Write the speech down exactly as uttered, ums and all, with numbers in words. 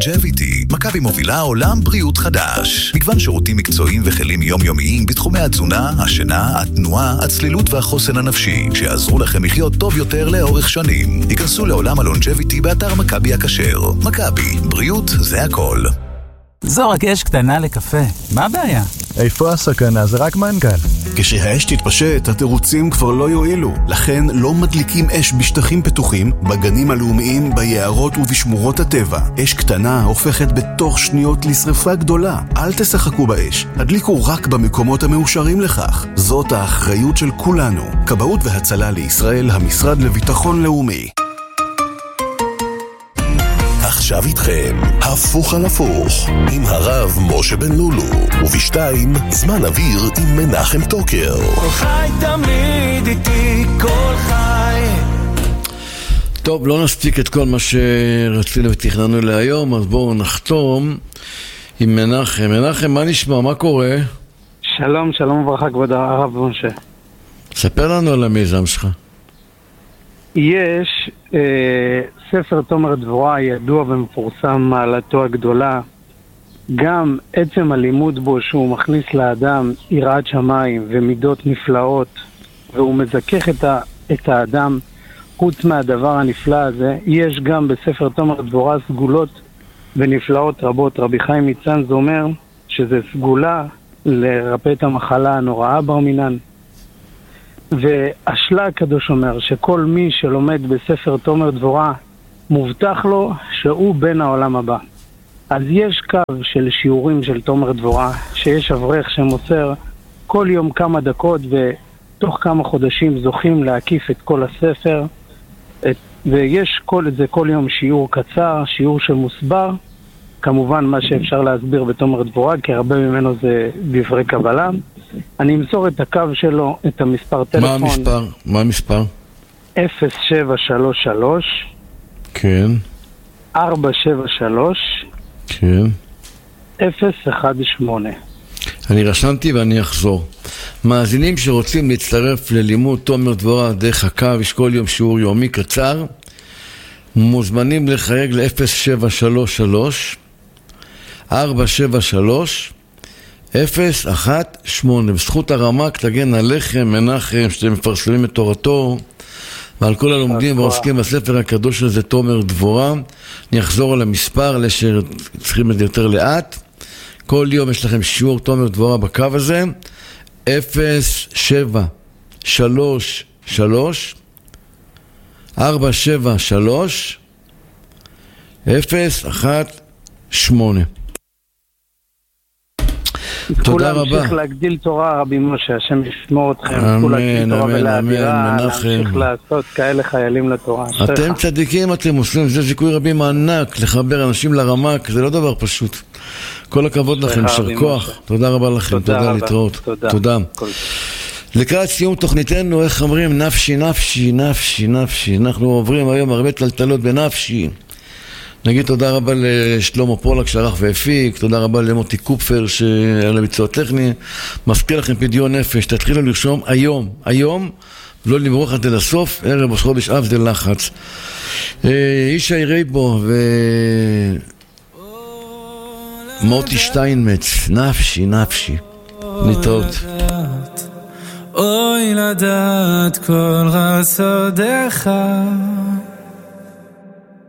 לונג'ביטי. מכבי מובילה עולם בריאות חדש. מגוון שירותים מקצועיים וכלים יומיומיים בתחומי התזונה, השינה, התנועה, הצלילות והחוסן הנפשי, שיעזרו לכם לחיות טוב יותר לאורך שנים. היכנסו לעולם הלונג'ביטי באתר מכבי הכשר. מכבי, בריאות זה הכל. זו רק אש קטנה לקפה, מה הבעיה? איפה הסכנה? זה רק מנגל. כשהאש תתפשט, התירוצים כבר לא יועילו. לכן לא מדליקים אש בשטחים פתוחים, בגנים הלאומיים, ביערות ובשמורות הטבע. אש קטנה הופכת בתוך שניות לשריפה גדולה. אל תשחקו באש. הדליקו רק במקומות המאושרים לכך. זאת האחריות של כולנו. כבאות והצלה לישראל, המשרד לביטחון לאומי. עכשיו איתכם, הפוך על הפוך, עם הרב משה בן לולו, ובשתיים, זמן אוויר עם מנחם טוקר. כל חי תמיד איתי, כל חי. טוב, לא נספיק את כל מה שרצינו ותכננו להיום, אז בואו נחתום עם מנחם. מנחם, מה נשמע? מה קורה? שלום, שלום וברכה, כבוד הרב משה. ספר לנו על המיזם שלך. יש אה, ספר תומר דבורה ידוע ומפורסם מעלתו הגדולה. גם עצם הלימוד בו שהוא מכניס לאדם יראת שמיים ומידות נפלאות, והוא מזכך את, ה, את האדם. חוץ מהדבר הנפלא הזה, יש גם בספר תומר דבורה סגולות ונפלאות רבות. רבי חיים מצאנז אומר שזה סגולה לרפא את המחלה הנוראה בר מינן. והשלה הקדוש אומר שכל מי שלומד בספר תומר דבורה מובטח לו שהוא בן העולם הבא. אז יש קו של שיעורים של תומר דבורה שיש אברך שמוסר כל יום כמה דקות, ותוך כמה חודשים זוכים להקיף את כל הספר. את, ויש כל זה כל יום שיעור קצר, שיעור שמוסבר, כמובן מה שאפשר להסביר בתומר דבורה, כי הרבה ממנו זה דברי קבלה. אני אמסור את הקו שלו, את המספר טלפון. מה המספר? מה המספר? אפס שבע שלוש שלוש כן. ארבע שבע שלוש כן. אפס אחד שמונה. אני רשמתי ואני אחזור. מאזינים שרוצים להצטרף ללימוד תומר דבורה דרך הקו, יש כל יום שיעור יומי קצר, מוזמנים לחייג ל-אפס שבע שלוש שלוש ארבע שבע שלוש אפס אחד שמונה. בזכות הרמ"ק תגן עליכם מנחם, שאתם מפרסמים את תורתו, ועל כל הלומדים ועוסקים בספר הקדוש הזה תומר דבורה. אני אחזור על המספר לשצריכים את זה יותר לאט. כל יום יש לכם שיעור תומר דבורה בקו הזה, אפס שבע שלוש שלוש ארבע שבע שלוש אפס אחד שמונה. תודה רבה. להמשיך להגדיל תורה, רבי משה, השם ישמור אתכם. אמן, אמן, אמן, מנחם. להמשיך לעשות כאלה חיילים לתורה. אתם צדיקים, אתם עושים, זה זיכוי רבים ענק לחבר אנשים לרמ"ק, זה לא דבר פשוט. כל הכבוד לכם, שר כוח. תודה רבה לכם, תודה להתראות. תודה. לקראת סיום תוכניתנו, איך אומרים, נפשי, נפשי, נפשי, נפשי. אנחנו עוברים היום הרבה טלטלות בנפשי. נגיד תודה רבה לשלמה פולק שערך והפיק, תודה רבה למוטי קופפר שהיה לביצוע טכני. מזכיר לכם פדיון נפש, תתחילו לרשום היום, היום, לא למרוח עד לסוף, ערב ראש חודש אב זה לחץ. ישי רייבו ומוטי שטיינמץ, נפשי, נפשי. נתראות. אוי לדעת כל רצודך